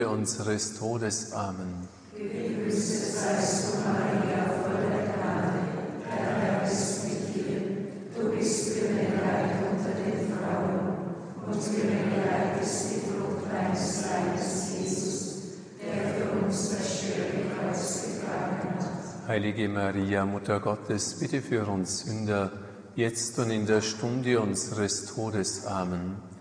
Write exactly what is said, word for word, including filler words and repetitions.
unseres Todes. Amen. Gegrüßet seist du, Maria, voll der Gnade, der Herr ist mit dir. Du bist gebenedeit unter den Frauen, und gebenedeit ist die Frucht deines Leibes, Jesus, der für uns das schwere Kreuz getragen hat. Heilige Maria, Mutter Gottes, bitte für uns Sünder, jetzt und in der Stunde unseres Todes. Amen.